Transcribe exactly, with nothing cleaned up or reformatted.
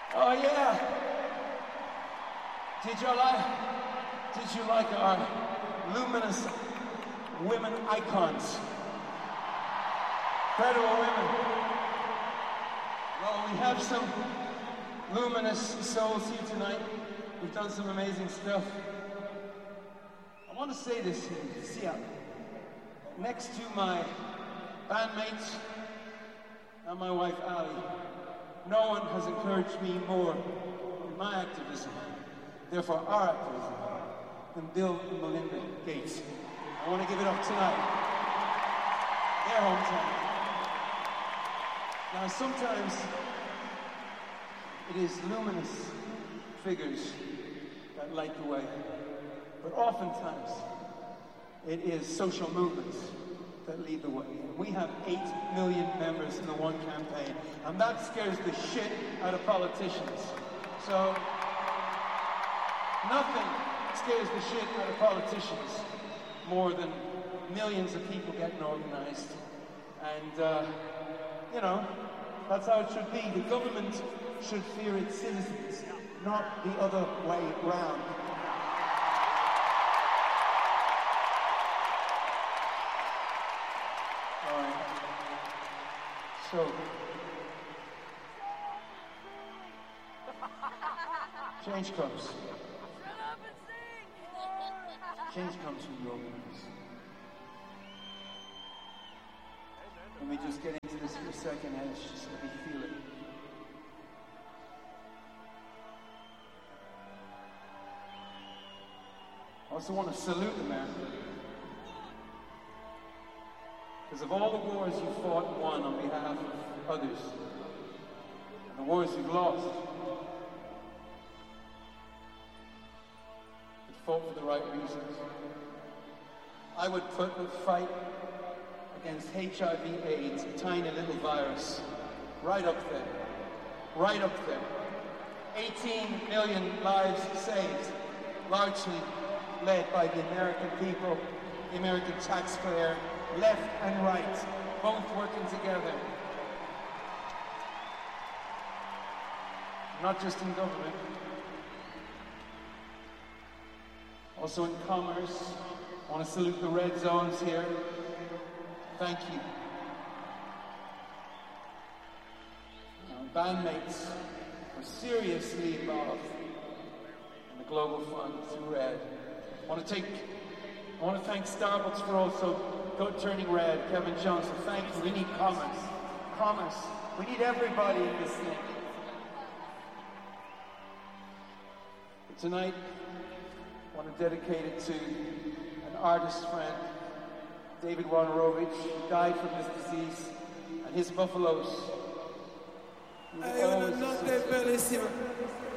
Oh yeah. Did you like? Did you like our luminous women icons? Incredible women. Well, we have some luminous souls here tonight. We've done some amazing stuff. I want to say this here. See, uh, next to my bandmates and my wife Ali, no one has encouraged me more in my activism, therefore our activism, than Bill and Melinda Gates. I want to give it up tonight. Their hometown. Now sometimes it is luminous figures that light the way, but oftentimes it is social movements that lead the way. We have eight million members in the One campaign, and that scares the shit out of politicians. So, nothing scares the shit out of politicians more than millions of people getting organized. And, uh, you know, that's how it should be. The government should fear its citizens, not the other way round. So, change comes. Change comes from the organizers. Let me just get into this for a second, and just let me feel it. I also want to salute America. Because of all the wars you fought and won on behalf of others, and the wars you've lost, you fought for the right reasons. I would put the fight against H I V AIDS, a tiny little virus, right up there. Right up there. eighteen million lives saved, largely led by the American people, the American taxpayer, left and right, both working together. Not just in government, also in commerce. I want to salute the red zones here. Thank you. Our bandmates are seriously involved in the Global Fund through Red. I want to take, I want to thank Starbucks for also Go Turning Red, Kevin Johnson, thank you. We need commerce. Commerce. We need everybody in this thing. But tonight, I want to dedicate it to an artist friend, David Wojnarowicz, who died from this disease, and his Buffaloes. He was always